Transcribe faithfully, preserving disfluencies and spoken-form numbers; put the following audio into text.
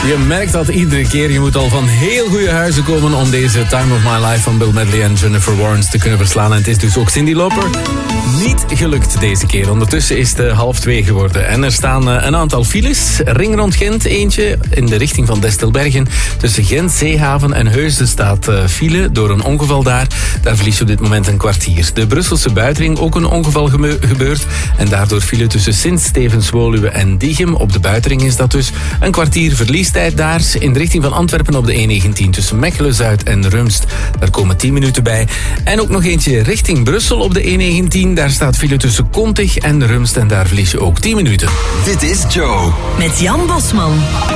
Je merkt dat iedere keer. Je moet al van heel goede huizen komen om deze Time of My Life van Bill Medley en Jennifer Warnes te kunnen verslaan. En het is dus ook Cyndi Lauper niet gelukt deze keer. Ondertussen is het half twee geworden. En er staan een aantal files. Ring rond Gent, eentje in de richting van Destelbergen. Tussen Gent, Zeehaven en Heusden staat file door een ongeval daar. Daar verlies je op dit moment een kwartier. De Brusselse buitenring ook een ongeval gebeurd. En daardoor file tussen Sint-Stevens-Woluwe en Diegem. Op de buitenring is dat dus een kwartier verliestijd daar. In de richting van Antwerpen op de E negentien tussen Mechelen-Zuid en Rumst. Daar komen tien minuten bij. En ook nog eentje richting Brussel op de E negentien. Daar staat file tussen Kontig en Rumst en daar verlies je ook tien minuten. Dit is Joe. Met Jan Bosman.